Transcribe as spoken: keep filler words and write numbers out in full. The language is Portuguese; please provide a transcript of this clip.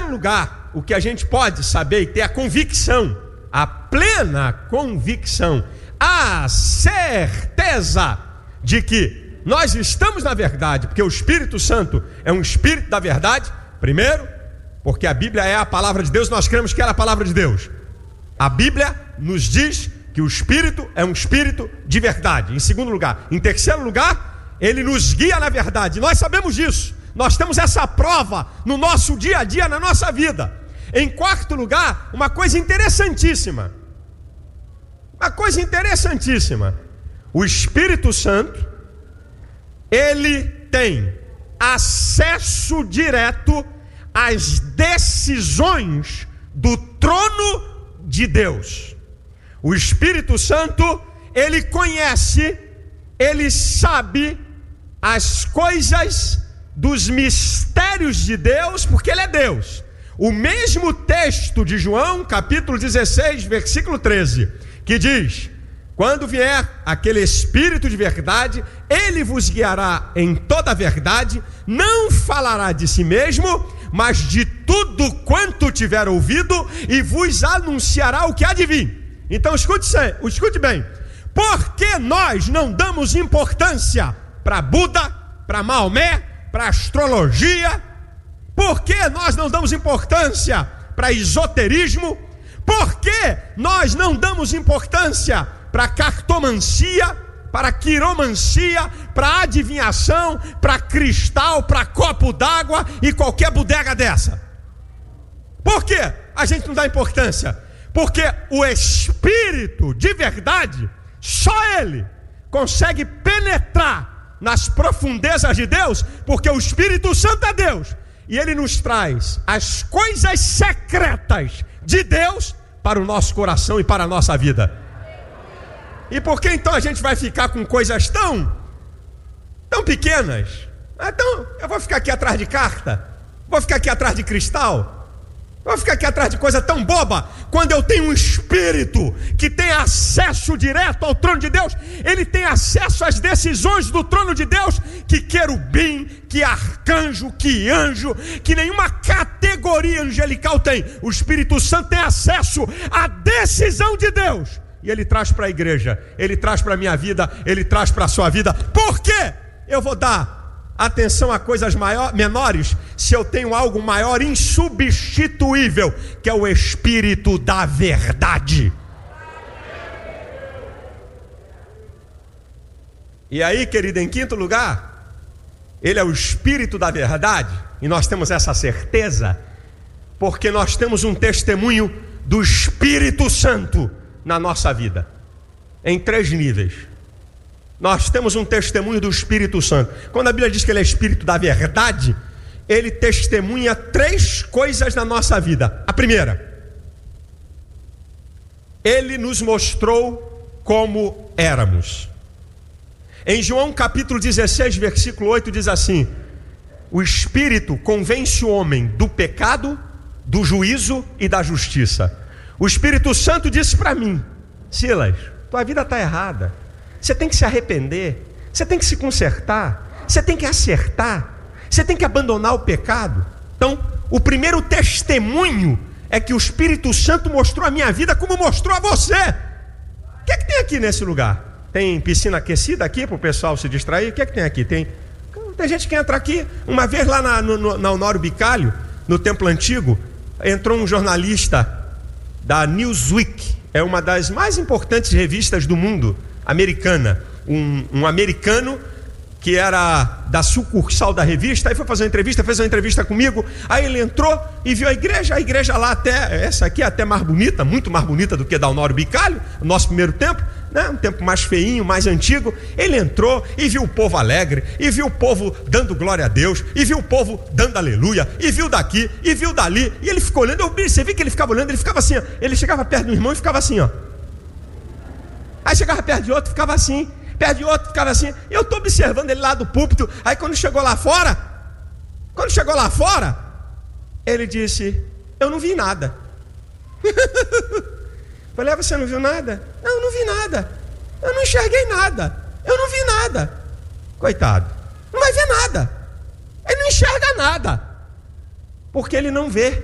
terceiro lugar, o que a gente pode saber e ter a convicção, a plena convicção, a certeza de que nós estamos na verdade, porque o Espírito Santo é um Espírito da verdade. Primeiro, porque a Bíblia é a palavra de Deus, nós cremos que ela é a palavra de Deus. A Bíblia nos diz que o Espírito é um Espírito de verdade. Em segundo lugar, em terceiro lugar, ele nos guia na verdade. Nós sabemos disso. Nós temos essa prova no nosso dia a dia, na nossa vida. Em quarto lugar, uma coisa interessantíssima. Uma coisa interessantíssima. O Espírito Santo, ele tem acesso direto às decisões do trono de Deus. O Espírito Santo, ele conhece, ele sabe as coisas dos mistérios de Deus, porque ele é Deus. O mesmo texto de João, capítulo dezesseis, versículo treze, que diz: quando vier aquele Espírito de verdade, ele vos guiará em toda a verdade, não falará de si mesmo, mas de tudo quanto tiver ouvido, e vos anunciará o que há de vir. Então escute, escute bem, por que nós não damos importância para Buda, para Maomé, para astrologia? Por que nós não damos importância para esoterismo? Por que nós não damos importância para cartomancia, para quiromancia, para adivinhação, para cristal, para copo d'água e qualquer bodega dessa? Por que a gente não dá importância? Porque o Espírito de verdade, só Ele consegue penetrar nas profundezas de Deus, porque o Espírito Santo é Deus, e Ele nos traz as coisas secretas de Deus para o nosso coração e para a nossa vida. E por que então a gente vai ficar com coisas tão, tão pequenas? Então, eu vou ficar aqui atrás de carta, vou ficar aqui atrás de cristal, vou ficar aqui atrás de coisa tão boba, quando eu tenho um Espírito que tem acesso direto ao trono de Deus. Ele tem acesso às decisões do trono de Deus, que querubim, que arcanjo, que anjo, que nenhuma categoria angelical tem. O Espírito Santo tem acesso à decisão de Deus, e ele traz para a igreja, ele traz para a minha vida, ele traz para a sua vida. Por quê? Eu vou dar atenção a coisas maior, menores, se eu tenho algo maior, insubstituível, que é o Espírito da verdade. E aí, querido, em quinto lugar, ele é o Espírito da verdade, e nós temos essa certeza, porque nós temos um testemunho do Espírito Santo na nossa vida, em três níveis. Nós temos um testemunho do Espírito Santo. Quando a Bíblia diz que ele é Espírito da verdade, ele testemunha três coisas na nossa vida. A primeira, ele nos mostrou como éramos. Em João capítulo dezesseis, versículo oito, diz assim: o Espírito convence o homem do pecado, do juízo e da justiça. O Espírito Santo disse para mim: Silas, tua vida está errada. Você tem que se arrepender, você tem que se consertar, você tem que acertar, você tem que abandonar o pecado. Então, o primeiro testemunho é que o Espírito Santo mostrou a minha vida como mostrou a você. O que é que tem aqui nesse lugar? Tem piscina aquecida aqui para o pessoal se distrair? O que é que tem aqui? Tem, tem gente que entra aqui. Uma vez lá na, no, na Honório Bicalho, no Templo Antigo, entrou um jornalista da Newsweek, é uma das mais importantes revistas do mundo, americana, um, um americano que era da sucursal da revista, aí foi fazer uma entrevista, fez uma entrevista comigo, aí ele entrou e viu a igreja, a igreja lá até, essa aqui é até mais bonita, muito mais bonita do que da Honório Bicalho, o nosso primeiro templo, né? Um tempo mais feinho, mais antigo. Ele entrou e viu o povo alegre, e viu o povo dando glória a Deus, e viu o povo dando aleluia, e viu daqui, e viu dali, e ele ficou olhando, eu vi, você viu que ele ficava olhando, ele ficava assim, ó, ele chegava perto do irmão e ficava assim, ó. Aí chegava perto de outro, ficava assim, perto de outro, ficava assim. Eu estou observando ele lá do púlpito. Aí quando chegou lá fora, quando chegou lá fora, ele disse: eu não vi nada. Falei: ah, você não viu nada? Não, eu não vi nada. Eu não enxerguei nada. Eu não vi nada. Coitado, não vai ver nada. Ele não enxerga nada, porque ele não vê.